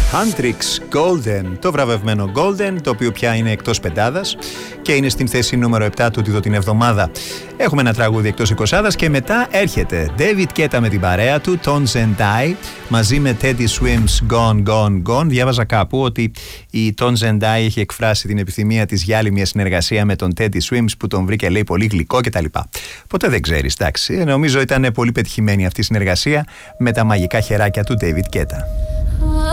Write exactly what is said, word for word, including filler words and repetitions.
Huntrix Golden, το βραβευμένο Golden, το οποίο πια είναι εκτός πεντάδας και είναι στην θέση νούμερο επτά του τούτο την εβδομάδα. Έχουμε ένα τραγούδι εκτός εικοσάδας και μετά έρχεται David Guetta με την παρέα του, Tones and I, μαζί με Teddy Swims Gone Gone Gone. Διάβαζα κάπου ότι η Tones and I έχει εκφράσει την επιθυμία της για άλλη μια συνεργασία με τον Teddy Swims που τον βρήκε, λέει, πολύ γλυκό κτλ. Ποτέ δεν ξέρεις, εντάξει. Νομίζω ήταν πολύ πετυχημένη αυτή η συνεργασία με τα μαγικά χεράκια του David Guetta.